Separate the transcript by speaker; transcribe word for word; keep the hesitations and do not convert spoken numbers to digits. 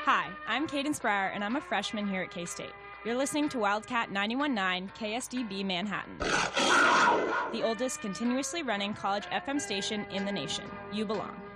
Speaker 1: Hi, I'm Cadence Breyer, and I'm a freshman here at K-State. You're listening to Wildcat ninety-one point nine K S D B Manhattan, the oldest continuously running college F M station in the nation. You belong.